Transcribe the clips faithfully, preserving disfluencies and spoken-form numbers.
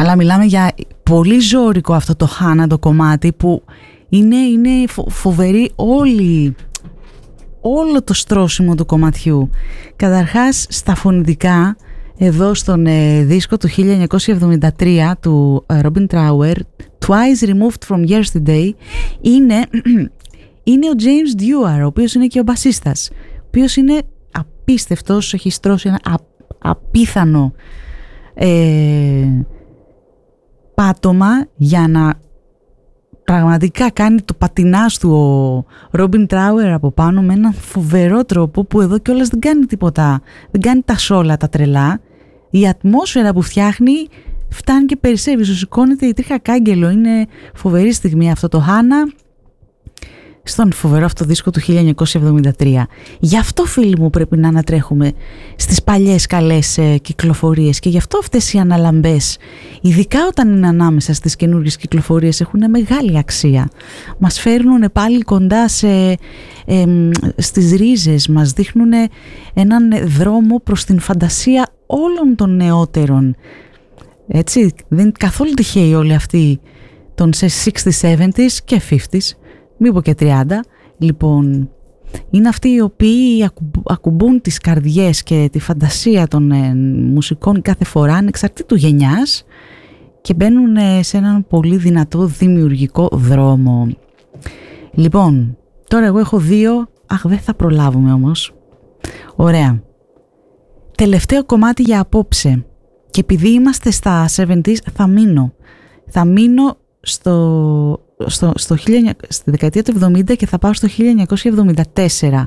Αλλά μιλάμε για πολύ ζώρικο αυτό το Hannah το κομμάτι που είναι, είναι φο, φοβερή όλη, όλο το στρώσιμο του κομματιού. Καταρχάς στα φωνητικά, εδώ στον ε, δίσκο του χίλια εννιακόσια εβδομήντα τρία του ε, Robin Trower, Twice Removed from Yesterday, είναι, είναι ο James Dewar, ο οποίος είναι και ο μπασίστας, ο οποίος είναι απίστευτος, έχει στρώσει ένα α, απίθανο ε, πάτωμα για να πραγματικά κάνει το πατινάς του ο Robin Trower από πάνω με έναν φοβερό τρόπο που εδώ κιόλας δεν κάνει τίποτα, δεν κάνει τα σόλα τα τρελά. Η ατμόσφαιρα που φτιάχνει φτάνει και περισσεύει, σου σηκώνεται η τρίχα κάγκελο. Είναι φοβερή στιγμή αυτό το Hannah στον φοβερό αυτό δίσκο του χίλια εννιακόσια εβδομήντα τρία. Γι' αυτό, φίλοι μου, πρέπει να ανατρέχουμε στις παλιές καλές ε, κυκλοφορίες, και γι' αυτό αυτές οι αναλαμπές, ειδικά όταν είναι ανάμεσα στις καινούργιες κυκλοφορίες, έχουν μεγάλη αξία. Μας φέρνουν πάλι κοντά σε, ε, στις ρίζες, μας δείχνουν έναν δρόμο προς την φαντασία όλων των νεότερων. Έτσι, δεν είναι καθόλου τυχαίοι όλοι αυτοί των εξήντα, εβδομήντα και πενήντα, μήπως και τριάντα. Λοιπόν, είναι αυτοί οι οποίοι ακουμπούν τις καρδιές και τη φαντασία των ε, μουσικών κάθε φορά, ανεξαρτήτου γενιάς, και μπαίνουν ε, σε έναν πολύ δυνατό δημιουργικό δρόμο. Λοιπόν, τώρα εγώ έχω δύο. Αχ, δεν θα προλάβουμε όμως. Ωραία. Τελευταίο κομμάτι για απόψε. Και επειδή είμαστε στα εβδομήντα, θα μείνω. Θα μείνω στο... Στο, στο, στη δεκαετία του εβδομήντα και θα πάω στο χίλια εννιακόσια εβδομήντα τέσσερα.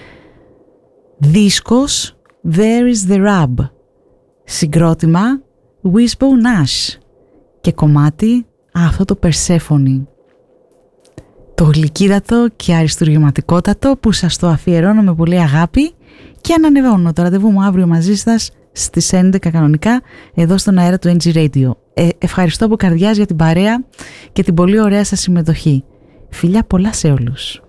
Δίσκος There is the Rub, συγκρότημα Wishbone Ash και κομμάτι αυτό το Persephone, το γλυκύδατο και αριστουργηματικότατο που σας το αφιερώνω με πολύ αγάπη και ανανεβώνω το ραντεβού μου αύριο μαζί σας στις έντεκα κανονικά εδώ στον αέρα του εν τζι Radio. Ε, ευχαριστώ από καρδιάς για την παρέα και την πολύ ωραία σας συμμετοχή. Φιλιά πολλά σε όλους.